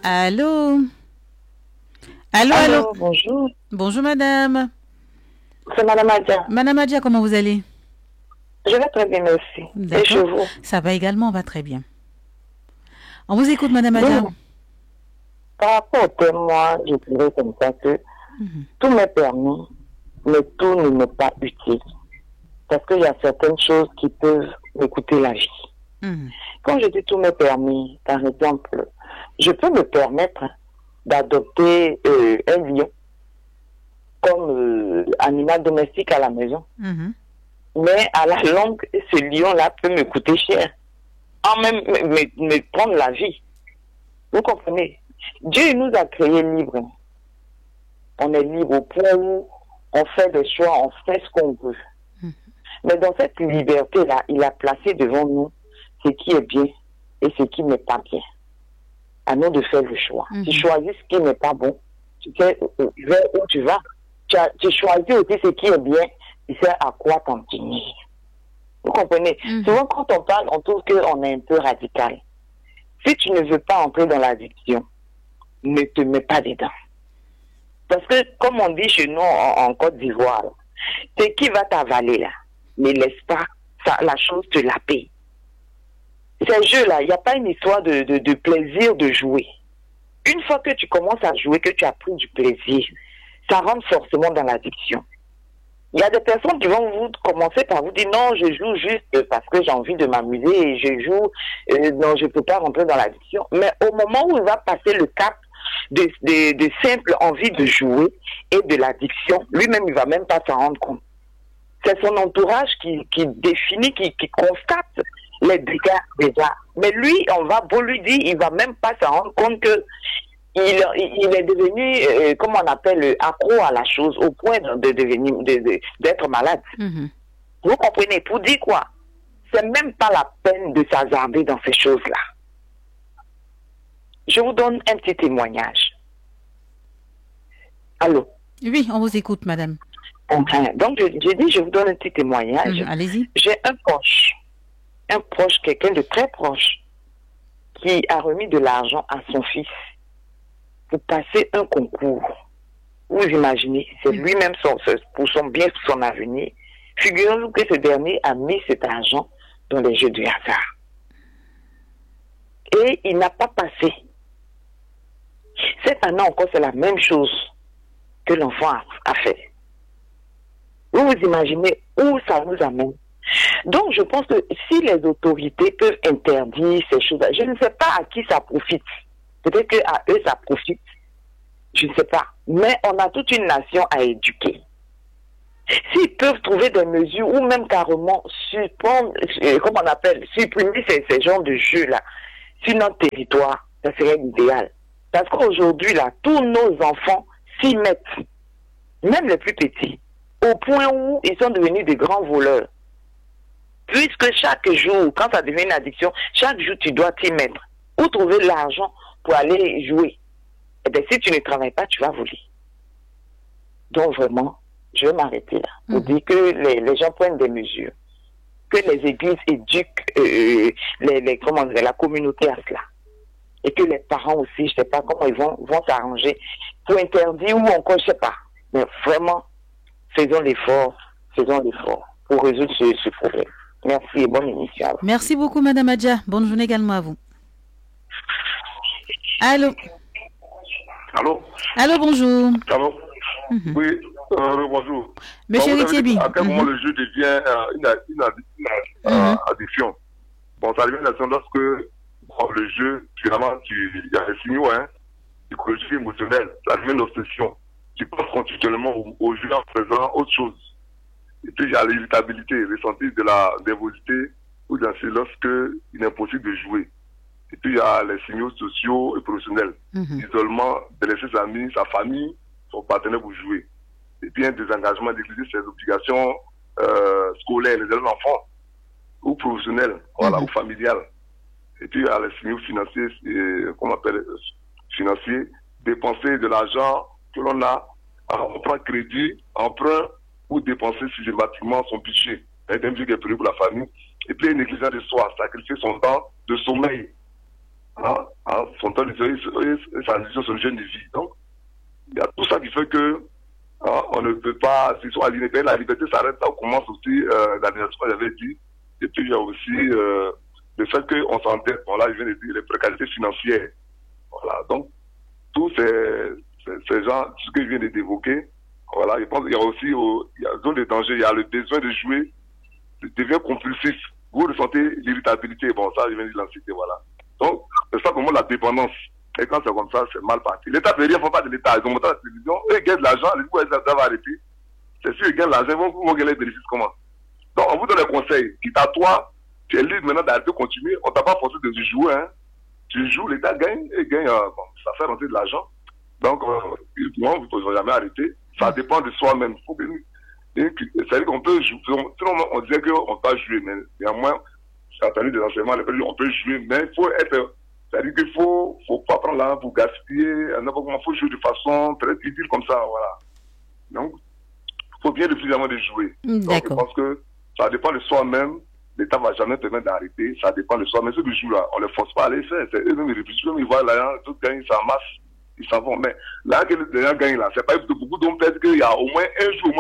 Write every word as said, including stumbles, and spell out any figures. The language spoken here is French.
Allô? Allô, allô? Allô, bonjour. Bonjour, madame. C'est Madame Adia. Madame Adia, comment vous allez? Je vais très bien, merci. Et chez D'accord. vous? Ça va également, on va très bien. On vous écoute, Madame Adia. Donc, par rapport au thème, moi, je dirais comme ça que Mhm. tout m'est permis, mais tout ne m'est pas utile. Parce qu'il y a certaines choses qui peuvent me coûter la vie. Mhm. Quand je dis tout m'est permis, par exemple, je peux me permettre d'adopter euh, un lion comme euh, animal domestique à la maison. Mhm. Mais à la longue, ce lion-là peut me coûter cher. En même me, me, me prendre la vie. Vous comprenez? Dieu nous a créés libres. On est libre au point où on fait des choix, on fait ce qu'on veut. Mhm. Mais dans cette liberté-là, il a placé devant nous ce qui est bien et ce qui n'est pas bien. À nous de faire le choix. Mhm. Tu choisis ce qui n'est pas bon. Tu sais vers où tu vas. Tu, as, tu choisis aussi ce qui est bien. Tu sais à quoi t'en tenir. Vous comprenez? Mhm. Souvent, quand on parle, on trouve qu'on est un peu radical. Si tu ne veux pas entrer dans l'addiction, ne te mets pas dedans. Parce que, comme on dit chez nous en, en Côte d'Ivoire, c'est qui va t'avaler là. Ne laisse pas ça, la chose te la paye. Ces jeux-là, il n'y a pas une histoire de, de, de plaisir de jouer. Une fois que tu commences à jouer, que tu as pris du plaisir, ça rentre forcément dans l'addiction. Il y a des personnes qui vont vous commencer par vous dire non, je joue juste parce que j'ai envie de m'amuser et je joue, euh, non, je ne peux pas rentrer dans l'addiction. Mais au moment où il va passer le cap de, de, de simple envie de jouer et de l'addiction, lui-même, il ne va même pas s'en rendre compte. C'est son entourage qui, qui définit, qui, qui constate les dégâts déjà. Mais lui, on va beau lui dire, il ne va même pas s'en rendre compte que Il, il est devenu, euh, comme on appelle, accro à la chose, au point de, de devenir, de, de, d'être malade. Mhm. Vous comprenez? Pour dire quoi? C'est même pas la peine de s'hasarder dans ces choses-là. Je vous donne un petit témoignage. Allô? Oui, on vous écoute, madame. Okay. Donc, je, je dis, je vous donne un petit témoignage. Mhm. Allez-y. J'ai un proche, un proche, quelqu'un de très proche, qui a remis de l'argent à son fils pour passer un concours. Vous imaginez, c'est lui-même son, pour son bien, pour son avenir. Figurez-vous que ce dernier a mis cet argent dans les jeux du hasard. Et il n'a pas passé. Cette année encore, c'est la même chose que l'enfant a, a fait. Vous vous imaginez où ça nous amène. Donc, je pense que si les autorités peuvent interdire ces choses, je ne sais pas à qui ça profite. Peut-être qu'à eux, ça profite. Je ne sais pas. Mais on a toute une nation à éduquer. S'ils peuvent trouver des mesures ou même carrément supprimer, comme on appelle, supprimer ces, ces genres de jeux-là sur notre territoire, ça serait l'idéal. Parce qu'aujourd'hui, là, tous nos enfants s'y mettent, même les plus petits, au point où ils sont devenus des grands voleurs. Puisque chaque jour, quand ça devient une addiction, chaque jour, tu dois t'y mettre. Où trouver l'argent pour aller jouer? Eh bien, si tu ne travailles pas, tu vas voler. Donc, vraiment, je vais m'arrêter là. Pour mmh. dire que les, les gens prennent des mesures. Que les églises éduquent euh, les, les, comment dire, la communauté à cela. Et que les parents aussi, je ne sais pas comment ils vont, vont s'arranger pour interdire ou encore, je ne sais pas. Mais vraiment, faisons l'effort, faisons l'effort pour résoudre ce, ce problème. Merci et bonne émission. Merci beaucoup, Madame Adja. Bonne journée également à vous. Allô? Allô? Allô, bonjour. Allô? Mm-hmm. Oui, euh, bonjour. Monsieur bon, Ritiebi. À quel mm-hmm. moment le jeu devient euh, une, une, une, une mm-hmm. euh, addiction? Bon, ça devient une addiction lorsque bon, le jeu, finalement, il y a des signaux hein, psychologiques, émotionnels, ça devient une obsession. Tu penses continuellement au, au jeu en faisant autre chose. Et puis il y a l'irritabilité, ressenti de la nervosité ou d'un lorsque il est impossible de jouer. Et puis il y a les signaux sociaux et professionnels. Mm-hmm. Isolement, de laisser ses amis, sa famille, son partenaire pour jouer. Et puis un désengagement d'exiger ses obligations euh, scolaires, les jeunes enfants, ou professionnels, voilà, mm-hmm. ou familiales. Et puis il y a les signaux financiers, et, qu'on appelle financiers, dépenser de l'argent que l'on a, on prend crédit, emprunt, ou dépenser systématiquement son budget. Un budget qui est prévu pour la famille. Et puis, une négligence de soi, sacrifier son temps de sommeil. Hein, hein, son temps de vie et sa vision sur le jeune de vie. Donc, il y a tout ça qui fait que hein, on ne peut pas, s'ils sont alignés, la liberté s'arrête là, on commence aussi euh, l'administration, j'avais dit, et puis il y a aussi euh, le fait qu'on s'endette, bon là, je viens de dire, les précarités financières. Voilà, donc, tous ces, ces, ces gens, ce que je viens d'évoquer, voilà, je pense qu'il y a aussi, oh, il y a zone de danger, il y a le besoin de jouer, devient compulsif. Vous ressentez l'irritabilité, bon, ça, je viens de l'inciter, voilà. Donc, c'est ça comment la dépendance. Et quand c'est comme ça, c'est mal parti. L'État ne peut rien, il ne faut pas de l'État. Ils ont monté la télévision, eux, ils gagnent de l'argent, les coups, ça va arrêter. C'est sûr, ils gagnent de l'argent, ils vont, vont gagner les bénéfices comment? Donc, on vous donne des conseils. Quitte à toi, tu es libre maintenant d'arrêter de continuer, on ne t'a pas forcé de jouer, hein. Tu joues, l'État gagne, et gagne, euh, bon, ça fait rentrer de l'argent. Donc, euh, moi, vous ne pouvez jamais arrêter. Ça dépend de soi-même. C'est-à-dire qu'on peut jouer, sinon on disait qu'on ne peut pas jouer, mais néanmoins, j'ai entendu des enseignements, on peut jouer, mais il faut être, c'est-à-dire qu'il faut, faut pas prendre l'argent pour gaspiller, il faut jouer de façon très utile comme ça, voilà. Donc, il faut bien réfléchir de jouer. Donc, je pense que ça dépend de soi-même. L'État ne va jamais permettre d'arrêter, ça dépend de soi. Mais ceux qui jouent là, on ne les force pas à les faire. C'est eux-mêmes, ils réfléchissent, ils voient l'argent, tout gagnent, ça masse, ils s'en vont. Mais là, que les gens gagnent là, c'est pas beaucoup d'hommes perdent qu'il y a au moins un jour, au moins